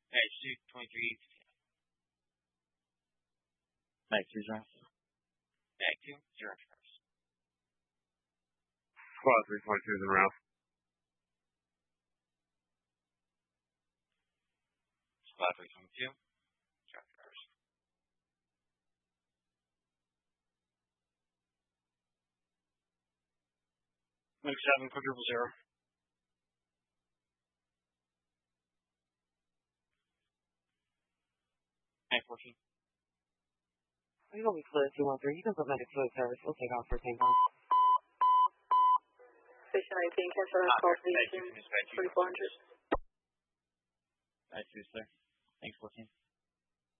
Two 23. Mag 2, Josh. Mag 2, 0 Travis. Squad 322 is en route. Squad 322, 0 Travis. Mag 7, quadruple 0. Mag 14. You're going to be clear 213. You can put medic fluid service. We'll take off for Tango. Station 19, cancel that call, please. 3400. Mag 2, sir. Thanks, 14.